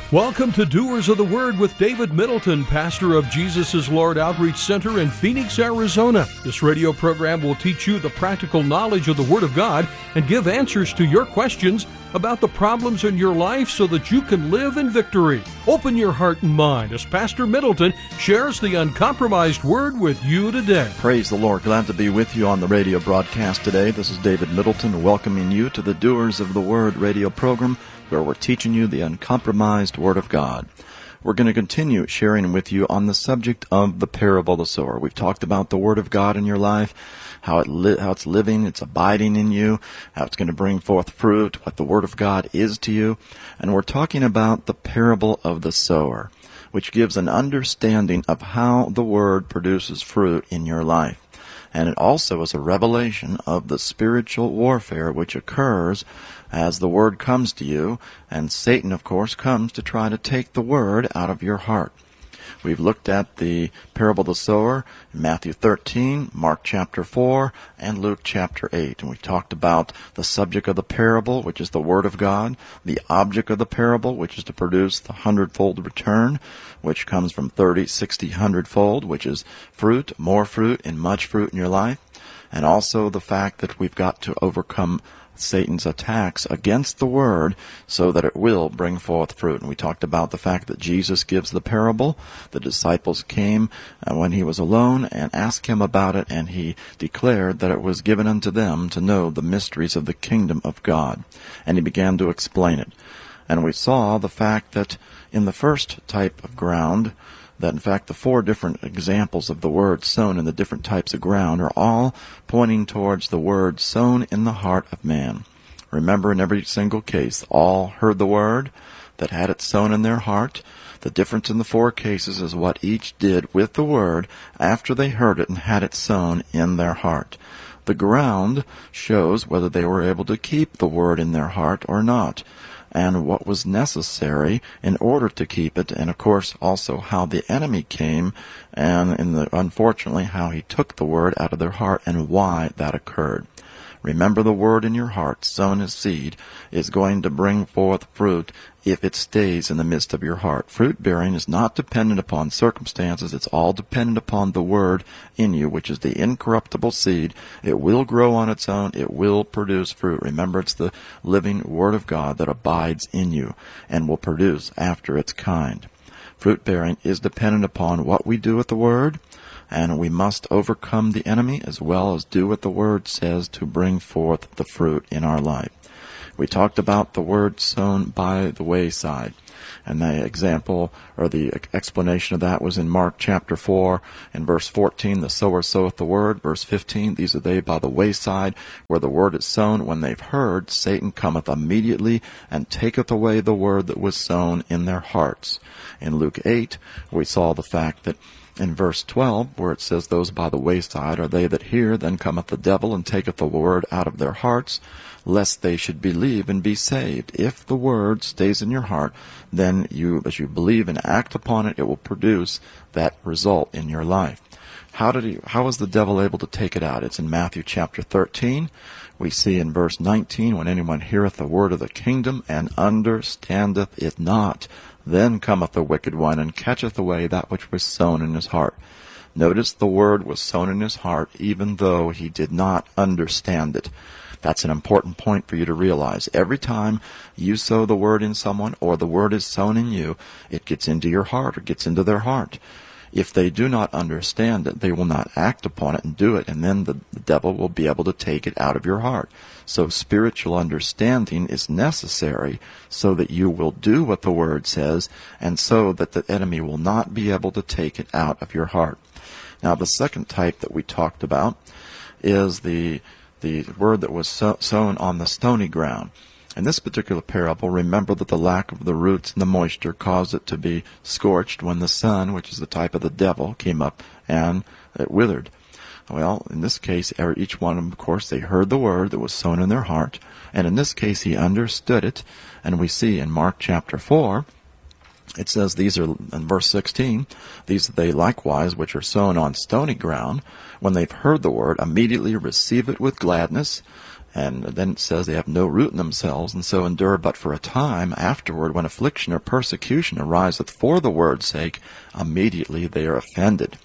Welcome to Doers of the Word with David Middleton, pastor of Jesus is Lord Outreach Center in Phoenix, Arizona. This radio program will teach you the practical knowledge of the Word of God and give answers to your questions about the problems in your life so that you can live in victory. Open your heart and mind as Pastor Middleton shares the uncompromised Word with you today. Praise the Lord. Glad to be with you on the radio broadcast today. This is David Middleton welcoming you to the Doers of the Word radio program, where we're teaching you the uncompromised Word of God. We're going to continue sharing with you on the subject of the parable of the sower. We've talked about the Word of God in your life, how it's living, it's abiding in you, how it's going to bring forth fruit, what the Word of God is to you. And we're talking about the parable of the sower, which gives an understanding of how the Word produces fruit in your life. And it also is a revelation of the spiritual warfare which occurs as the Word comes to you, and Satan, of course, comes to try to take the Word out of your heart. We've looked at the parable of the sower in Matthew 13, Mark chapter 4, and Luke chapter 8. And we've talked about the subject of the parable, which is the Word of God, the object of the parable, which is to produce the 100-fold return, which comes from 30, 60, 100-fold, which is fruit, more fruit, and much fruit in your life. And also the fact that we've got to overcome Satan's attacks against the Word so that it will bring forth fruit. And we talked about the fact that Jesus gives the parable. The disciples came when he was alone and asked him about it, and he declared that it was given unto them to know the mysteries of the kingdom of God. And he began to explain it. And we saw the fact that in the first type of ground, that in fact the four different examples of the word sown in the different types of ground are all pointing towards the word sown in the heart of man. Remember, in every single case, all heard the word that had it sown in their heart. The difference in the four cases is what each did with the word after they heard it and had it sown in their heart. The ground shows whether they were able to keep the word in their heart or not, and what was necessary in order to keep it, and of course also how the enemy came, and unfortunately how he took the word out of their heart and why that occurred. Remember, the word in your heart, sown as seed, is going to bring forth fruit if it stays in the midst of your heart. Fruit bearing is not dependent upon circumstances. It's all dependent upon the word in you, which is the incorruptible seed. It will grow on its own. It will produce fruit. Remember, it's the living Word of God that abides in you and will produce after its kind. Fruit bearing is dependent upon what we do with the word, and we must overcome the enemy as well as do what the Word says to bring forth the fruit in our life. We talked about the word sown by the wayside, and the example or the explanation of that was in Mark chapter 4 and verse 14, the sower soweth the word. Verse 15, these are they by the wayside, where the word is sown. When they've heard, Satan cometh immediately and taketh away the word that was sown in their hearts. In Luke 8, we saw the fact that in verse 12, where it says, those by the wayside are they that hear, then cometh the devil and taketh the word out of their hearts, lest they should believe and be saved. If the word stays in your heart, then you, as you believe and act upon it, it will produce that result in your life. How was the devil able to take it out? It's in Matthew chapter 13. We see in verse 19, when anyone heareth the word of the kingdom and understandeth it not, then cometh the wicked one and catcheth away that which was sown in his heart. Notice the word was sown in his heart even though he did not understand it. That's an important point for you to realize. Every time you sow the word in someone or the word is sown in you, it gets into your heart or gets into their heart. If they do not understand it, they will not act upon it and do it, and then the devil will be able to take it out of your heart. So spiritual understanding is necessary so that you will do what the Word says, and so that the enemy will not be able to take it out of your heart. Now, the second type that we talked about is the word that was sown on the stony ground. In this particular parable, remember that the lack of the roots and the moisture caused it to be scorched when the sun, which is the type of the devil, came up and it withered. Well, in this case, each one of them, of course, they heard the word that was sown in their heart, and in this case, he understood it. And we see in Mark chapter 4, it says, these are, in verse 16, these they likewise which are sown on stony ground, when they've heard the word, immediately receive it with gladness, And then it says they have no root in themselves, and so endure but for a time. Afterward, when affliction or persecution ariseth for the word's sake, immediately they are offended.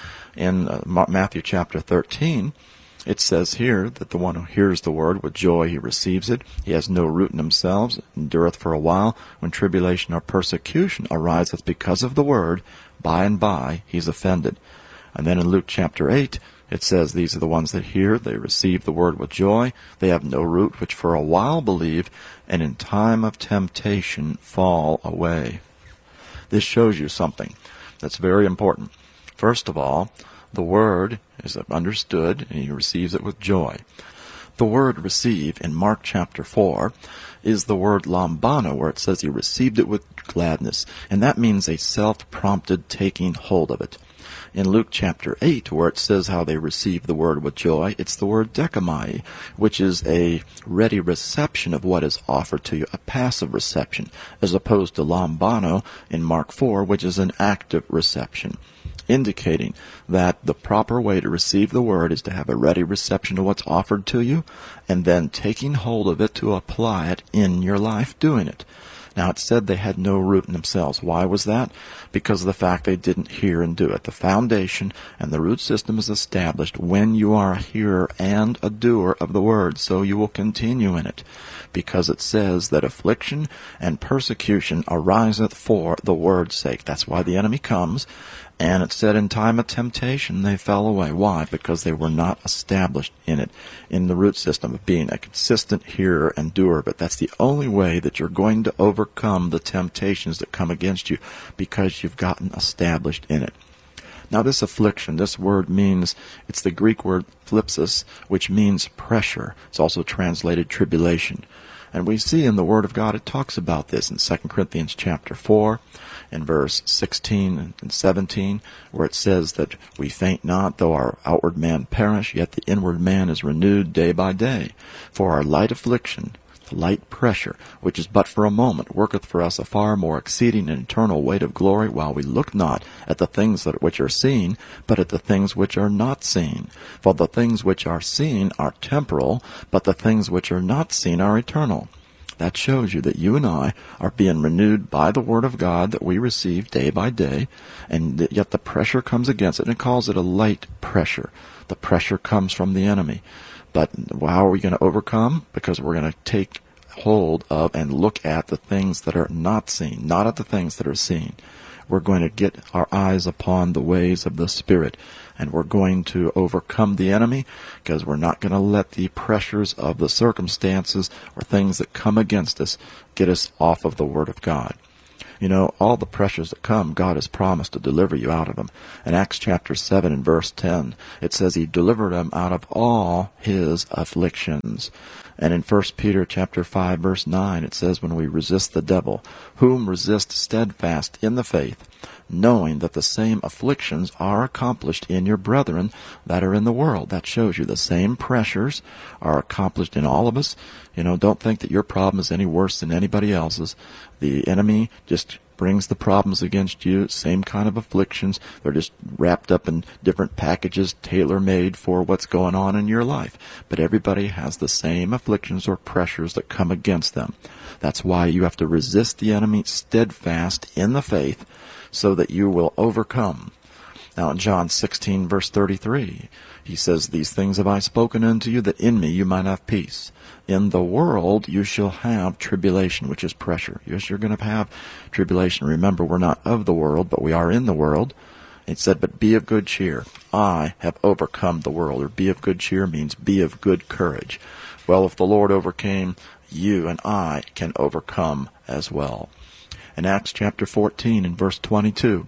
In Matthew chapter 13, it says here that the one who hears the word with joy, he receives it. He has no root in themselves, endureth for a while. When tribulation or persecution ariseth because of the word, by and by he's offended. And then in Luke chapter 8, it says, these are the ones that hear, they receive the word with joy. They have no root, which for a while believe, and in time of temptation fall away. This shows you something that's very important. First of all, the word is understood, and he receives it with joy. The word receive in Mark chapter 4 is the word lambano, where it says he received it with gladness, and that means a self-prompted taking hold of it. In Luke chapter 8, where it says how they receive the word with joy, it's the word dekamai, which is a ready reception of what is offered to you, a passive reception, as opposed to lambano in Mark 4, which is an active reception, indicating that the proper way to receive the word is to have a ready reception of what's offered to you, and then taking hold of it to apply it in your life, doing it. Now, it said they had no root in themselves. Why was that? Because of the fact they didn't hear and do it. The foundation and the root system is established when you are a hearer and a doer of the word, so you will continue in it. Because it says that affliction and persecution ariseth for the word's sake. That's why the enemy comes. And it said in time of temptation they fell away. Why? Because they were not established in it, in the root system of being a consistent hearer and doer. But that's the only way that you're going to overcome the temptations that come against you, because you've gotten established in it. Now, this affliction, this word means, it's the Greek word thlipsis, which means pressure. It's also translated tribulation. And we see in the Word of God it talks about this in 2 Corinthians chapter 4, in verse 16 and 17, where it says that we faint not, though our outward man perish, yet the inward man is renewed day by day. For our light affliction, the light pressure, which is but for a moment, worketh for us a far more exceeding and eternal weight of glory, while we look not at the things which are seen, but at the things which are not seen. For the things which are seen are temporal, but the things which are not seen are eternal. That shows you that you and I are being renewed by the Word of God that we receive day by day, and yet the pressure comes against it, and it calls it a light pressure. The pressure comes from the enemy. But how are we going to overcome? Because we're going to take hold of and look at the things that are not seen, not at the things that are seen. We're going to get our eyes upon the ways of the Spirit, and we're going to overcome the enemy, because we're not going to let the pressures of the circumstances or things that come against us get us off of the Word of God. You know, all the pressures that come, God has promised to deliver you out of them. In Acts chapter 7 and verse 10, it says he delivered them out of all his afflictions. And in 1 Peter chapter 5 verse 9, it says, when we resist the devil, whom resist steadfast in the faith, knowing that the same afflictions are accomplished in your brethren that are in the world. That shows you the same pressures are accomplished in all of us. You know, don't think that your problem is any worse than anybody else's. The enemy just brings the problems against you, same kind of afflictions. They're just wrapped up in different packages, tailor-made for what's going on in your life. But everybody has the same afflictions or pressures that come against them. That's why you have to resist the enemy steadfast in the faith, so that you will overcome. Now in John 16 verse 33, he says, these things have I spoken unto you, that in me you might have peace. In the world you shall have tribulation, which is pressure. Yes, you're going to have tribulation. Remember, we're not of the world, but we are in the world. It said, but be of good cheer. I have overcome the world. Or be of good cheer means be of good courage. Well, if the Lord overcame, you and I can overcome as well. In Acts chapter 14 and verse 22,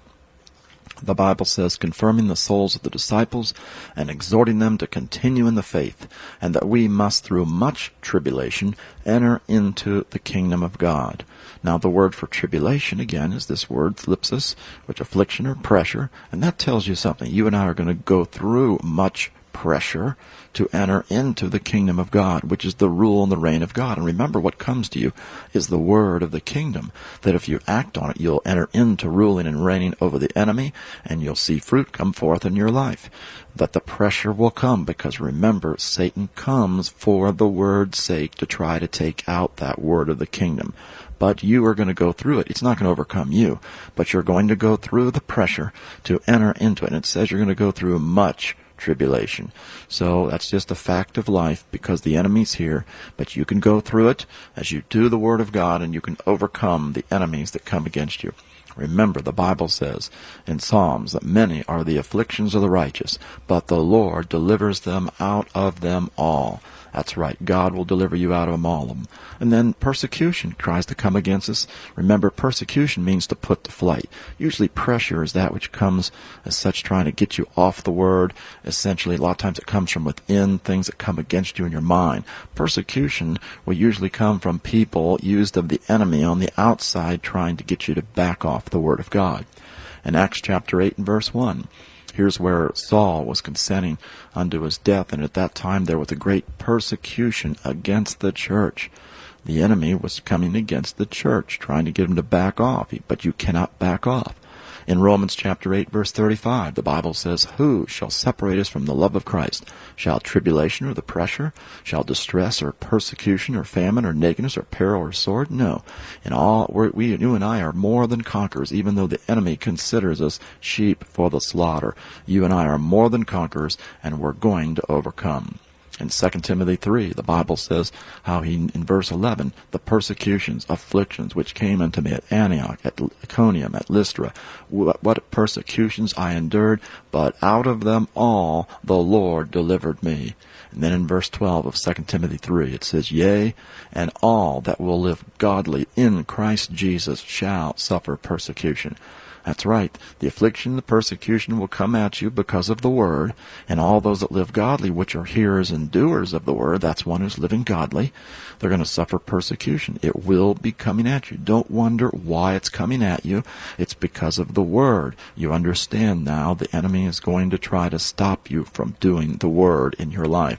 the Bible says, confirming the souls of the disciples and exhorting them to continue in the faith, and that we must through much tribulation enter into the kingdom of God. Now the word for tribulation, again, is this word thlipsis, which affliction or pressure, and that tells you something. You and I are going to go through much pressure to enter into the kingdom of God, which is the rule and the reign of God. And remember, what comes to you is the word of the kingdom, that if you act on it, you'll enter into ruling and reigning over the enemy, and you'll see fruit come forth in your life. But the pressure will come, because remember, Satan comes for the word's sake to try to take out that word of the kingdom. But you are going to go through it. It's not going to overcome you, but you're going to go through the pressure to enter into it. And it says you're going to go through much tribulation. So that's just a fact of life, because the enemy's here, but you can go through it as you do the Word of God, and you can overcome the enemies that come against you. Remember, the Bible says in Psalms that many are the afflictions of the righteous, but the Lord delivers them out of them all. That's right. God will deliver you out of them all. And then persecution tries to come against us. Remember, persecution means to put to flight. Usually pressure is that which comes as such, trying to get you off the word. Essentially, a lot of times it comes from within, things that come against you in your mind. Persecution will usually come from people used of the enemy on the outside, trying to get you to back off the word of God. In Acts chapter 8 and verse 1, here's where Saul was consenting unto his death, and at that time there was a great persecution against the church. The enemy was coming against the church, trying to get him to back off, but you cannot back off. In Romans chapter 8, verse 35, the Bible says, "Who shall separate us from the love of Christ? Shall tribulation or the pressure? Shall distress or persecution or famine or nakedness or peril or sword? No. In all, you and I are more than conquerors, even though the enemy considers us sheep for the slaughter. You and I are more than conquerors, and we're going to overcome." In 2 Timothy 3, the Bible says how in verse 11, the persecutions, afflictions, which came unto me at Antioch, at Iconium, at Lystra, what persecutions I endured, but out of them all the Lord delivered me. And then in verse 12 of 2 Timothy 3, it says, "Yea, and all that will live godly in Christ Jesus shall suffer persecution." That's right. The affliction, the persecution will come at you because of the Word, and all those that live godly, which are hearers and doers of the Word, that's one who's living godly, they're going to suffer persecution. It will be coming at you. Don't wonder why it's coming at you. It's because of the Word. You understand now the enemy is going to try to stop you from doing the Word in your life.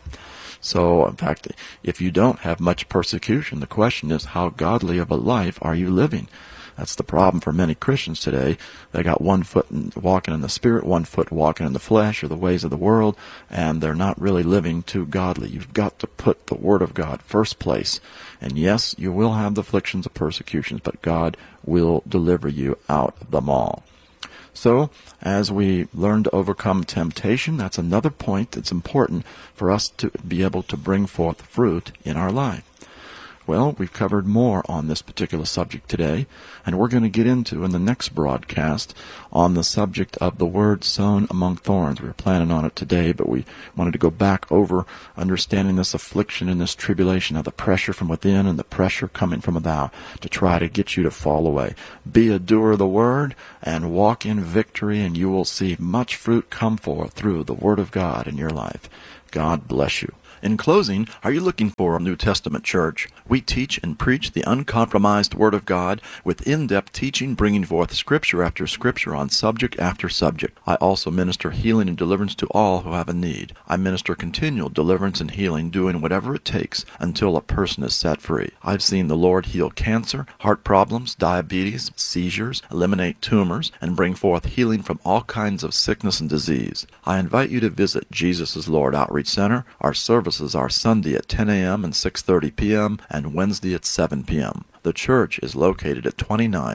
So, in fact, if you don't have much persecution, the question is, how godly of a life are you living? That's the problem for many Christians today. They got one foot walking in the Spirit, one foot walking in the flesh or the ways of the world, and they're not really living too godly. You've got to put the Word of God first place. And yes, you will have the afflictions of persecutions, but God will deliver you out of them all. So, as we learn to overcome temptation, that's another point that's important for us to be able to bring forth fruit in our life. Well, we've covered more on this particular subject today, and we're going to get into in the next broadcast on the subject of the word sown among thorns. We were planning on it today, but we wanted to go back over understanding this affliction and this tribulation, of the pressure from within and the pressure coming from without to try to get you to fall away. Be a doer of the word and walk in victory, and you will see much fruit come forth through the word of God in your life. God bless you. In closing, are you looking for a New Testament church? We teach and preach the uncompromised Word of God with in-depth teaching, bringing forth Scripture after Scripture on subject after subject. I also minister healing and deliverance to all who have a need. I minister continual deliverance and healing, doing whatever it takes until a person is set free. I've seen the Lord heal cancer, heart problems, diabetes, seizures, eliminate tumors, and bring forth healing from all kinds of sickness and disease. I invite you to visit Jesus is Lord Outreach Center. Our services are Sunday at 10 a.m. and 6:30 p.m. and Wednesday at 7 p.m. The church is located at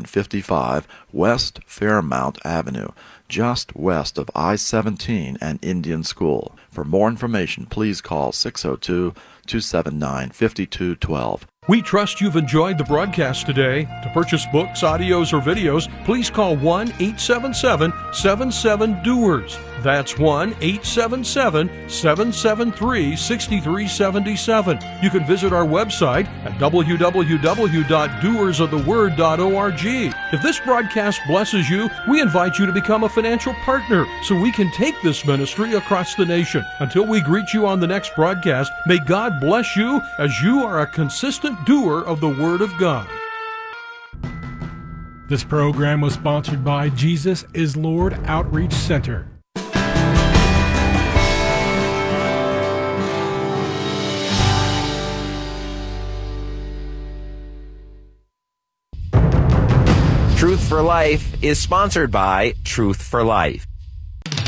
2955 West Fairmount Avenue, just west of I-17 and Indian School. For more information, please call 602-279-5212. We trust you've enjoyed the broadcast today. To purchase books, audios, or videos, please call 1-877-77-DOERS. That's 1-877-773-6377. You can visit our website at www.doersoftheword.org. If this broadcast blesses you, we invite you to become a financial partner so we can take this ministry across the nation. Until we greet you on the next broadcast, may God bless you as you are a consistent doer of the Word of God. This program was sponsored by Jesus is Lord Outreach Center. for Life is sponsored by Truth for Life.